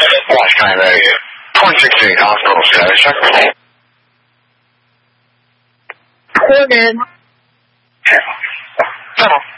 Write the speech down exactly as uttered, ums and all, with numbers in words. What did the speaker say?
Washington area. twenty-six City Hospital, status check. Morgan. Oh.